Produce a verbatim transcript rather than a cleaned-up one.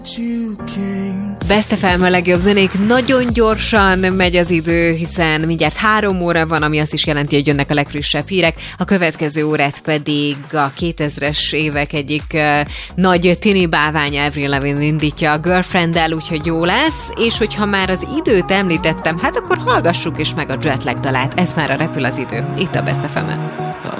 Best ef em a legjobb zenék, nagyon gyorsan megy az idő, hiszen mindjárt három óra van, ami azt is jelenti, hogy jönnek a legfrissebb hírek, a következő órát pedig a kétezres évek egyik uh, nagy tini bálványa Avril Lavigne indítja a Girlfrienddel, úgyhogy jó lesz, és hogyha már az időt említettem, hát akkor hallgassuk is meg a Jetlag dalát, ez már a Repül az idő, itt a Best ef emen.